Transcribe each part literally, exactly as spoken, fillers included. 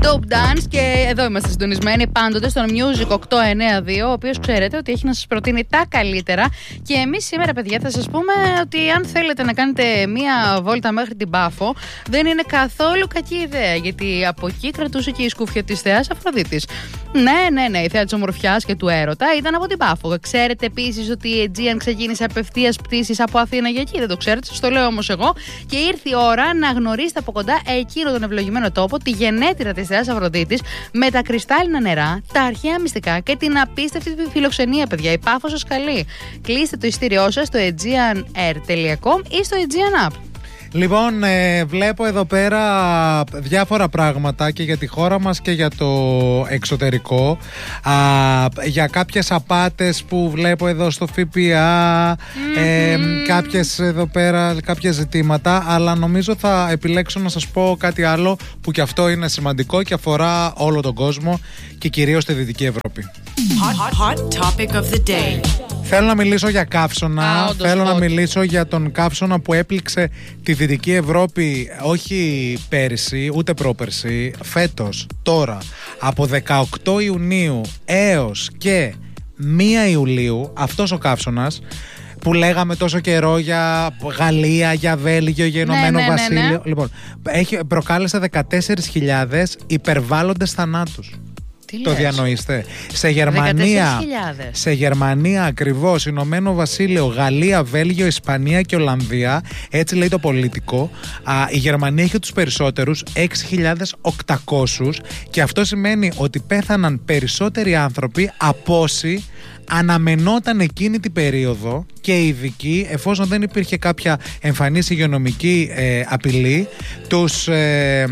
Dope Dance και εδώ είμαστε συντονισμένοι πάντοτε στον Music οκτώ εννιά δύο, ο οποίος ξέρετε ότι έχει να σας προτείνει τα καλύτερα. Και εμείς σήμερα, παιδιά, θα σας πούμε ότι αν θέλετε να κάνετε μία βόλτα μέχρι την Πάφο, δεν είναι καθόλου κακή ιδέα, γιατί από εκεί κρατούσε και η σκούφια της θεάς Αφροδίτης. Ναι, ναι, ναι, η θέα της ομορφιάς και του έρωτα ήταν από την Πάφο. Ξέρετε επίσης ότι η Aegean ξεκίνησε απευθείας πτήσεις από Αθήνα για εκεί? Δεν το ξέρετε, σας το λέω όμως εγώ. Και ήρθε η ώρα να γνωρίσετε από κοντά εκείνο τον ευλογημένο τόπο, τη γενέτειρα της θεάς Αφροδίτης, με τα κρυστάλλινα νερά, τα αρχαία μυστικά και την απίστευτη φιλοξενία, παιδιά. Η Πάφος σας καλεί. Κλείστε το ειστήριό σας στο aegean air τελεία com ή στο Aegean App. Λοιπόν, ε, βλέπω εδώ πέρα διάφορα πράγματα και για τη χώρα μας και για το εξωτερικό. Α, για κάποιες απάτες που βλέπω εδώ στο ΦΠΑ, mm-hmm. ε, κάποιες εδώ πέρα, κάποια ζητήματα, αλλά νομίζω θα επιλέξω να σας πω κάτι άλλο που και αυτό είναι σημαντικό και αφορά όλο τον κόσμο και κυρίως τη Δυτική Ευρώπη. Hot, hot topic of the day. Θέλω να μιλήσω για καύσωνα. Ah, Θέλω όντως, να μιλήσω για τον καύσωνα που έπληξε τη Δυτική Ευρώπη όχι πέρυσι, ούτε πρόπερσι, φέτος, τώρα, από δεκαοκτώ Ιουνίου έως και πρώτη Ιουλίου, αυτός ο καύσωνας που λέγαμε τόσο καιρό για Γαλλία, για Βέλγιο, για Ηνωμένο ναι, ναι, Βασίλειο. ναι, ναι. Λοιπόν, έχει, προκάλεσε δεκατέσσερις χιλιάδες υπερβάλλοντες θανάτους. Το διανοείστε. Σε Γερμανία, σε Γερμανία ακριβώς, Ηνωμένο Βασίλειο, Γαλλία, Βέλγιο, Ισπανία και Ολλανδία, έτσι λέει το πολιτικό, α, η Γερμανία έχει τους περισσότερους, έξι χιλιάδες οκτακόσιους, και αυτό σημαίνει ότι πέθαναν περισσότεροι άνθρωποι από όσοι αναμενόταν εκείνη την περίοδο, και οι ειδικοί, εφόσον δεν υπήρχε κάποια εμφανής υγειονομική ε, απειλή, τους ε,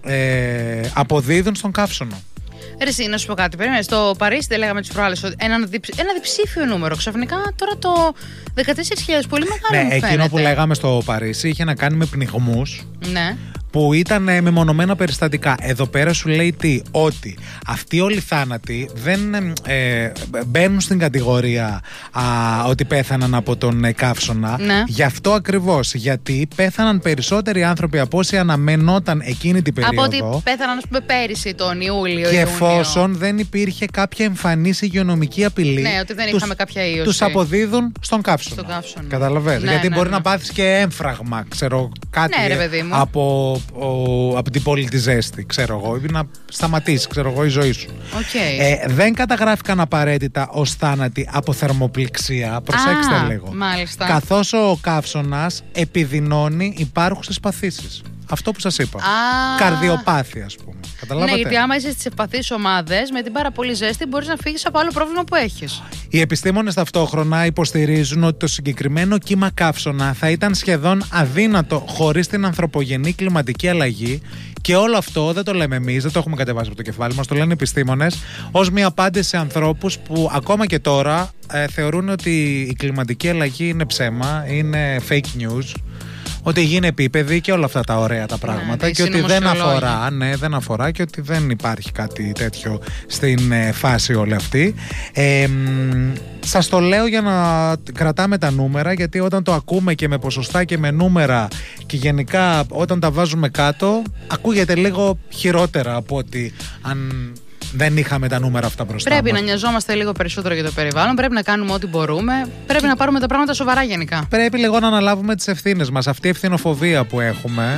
ε, αποδίδουν στον καύσωνο. Ρε εσύ, να σου πω κάτι. Περίμενε. Στο Παρίσι δεν λέγαμε τις προάλλες ότι ένα, διψ... ένα διψήφιο νούμερο. Ξαφνικά τώρα το δεκατέσσερις χιλιάδες. Πολύ μεγάλο. Ναι, μου εκείνο που φαίνεται. λέγαμε στο Παρίσι είχε να κάνει με πνιγμούς. Ναι. Που ήταν ε, μεμονωμένα περιστατικά. Εδώ πέρα σου λέει τι? Ότι αυτοί όλοι οι θάνατοι δεν ε, μπαίνουν στην κατηγορία α, ότι πέθαναν από τον ε, καύσωνα. Ναι. Γι' αυτό ακριβώς. Γιατί πέθαναν περισσότεροι άνθρωποι από όσοι αναμενόταν εκείνη την περίοδο. Από ότι πέθαναν, ας πούμε, πέρυσι τον Ιούλιο. Και Ιούνιο. εφόσον δεν υπήρχε κάποια εμφανής υγειονομική απειλή. Ναι, ότι δεν τους, είχαμε κάποια ίωση. Τους αποδίδουν στον καύσωνα. Στον καύσωνα. Καταλαβαίνεις. Ναι, γιατί ναι, μπορεί ναι. να πάθεις και έμφραγμα, ξέρω, κάτι Ναι, ρε, παιδί μου. από, ο, από την πόλη τη ζέστη, ξέρω εγώ, ή να σταματήσει, ξέρω εγώ, η ζωή σου. Okay. Ε, δεν καταγράφηκαν απαραίτητα ως θάνατοι από θερμοπληξία. Προσέξτε Α, λίγο. μάλιστα. Καθώς ο καύσωνας επιδεινώνει υπάρχουσες παθήσεις. Αυτό που σας είπα. Α. Καρδιοπάθεια, ας πούμε. Καταλάβατε. Ναι, γιατί άμα είσαι στις ευπαθείς ομάδες, με την πάρα πολύ ζέστη, μπορείς να φύγεις από άλλο πρόβλημα που έχεις. Οι επιστήμονες ταυτόχρονα υποστηρίζουν ότι το συγκεκριμένο κύμα καύσωνα θα ήταν σχεδόν αδύνατο χωρίς την ανθρωπογενή κλιματική αλλαγή, και όλο αυτό δεν το λέμε εμείς, δεν το έχουμε κατεβάσει από το κεφάλι μας, το λένε οι επιστήμονες ως μια απάντηση σε ανθρώπους που ακόμα και τώρα ε, θεωρούν ότι η κλιματική αλλαγή είναι ψέμα, είναι fake news, ότι γίνει επίπεδη και όλα αυτά τα ωραία τα πράγματα, ναι, και ότι δεν αφορά, ναι, δεν αφορά και ότι δεν υπάρχει κάτι τέτοιο στην ε, φάση όλη αυτή. Ε, σας το λέω για να κρατάμε τα νούμερα, γιατί όταν το ακούμε και με ποσοστά και με νούμερα και γενικά όταν τα βάζουμε κάτω, ακούγεται λίγο χειρότερα από ότι αν δεν είχαμε τα νούμερα αυτά μπροστά Πρέπει μας. να νοιαζόμαστε λίγο περισσότερο για το περιβάλλον, πρέπει να κάνουμε ό,τι μπορούμε, πρέπει να πάρουμε τα πράγματα σοβαρά γενικά. Πρέπει λίγο να αναλάβουμε τις ευθύνες μας. Αυτή η ευθυνοφοβία που έχουμε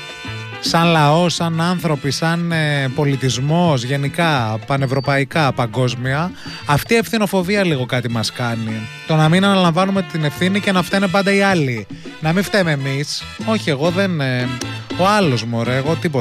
σαν λαό, σαν άνθρωποι, σαν ε, πολιτισμός, γενικά, πανευρωπαϊκά, παγκόσμια, αυτή η ευθυνοφοβία λίγο κάτι μας κάνει. Το να μην αναλαμβάνουμε την ευθύνη και να φταίνε πάντα οι άλλοι. Να μην φταίμε εμείς. Όχι, εγώ δεν... Ε, ο άλλος, μωρέ, εγώ τίποτα.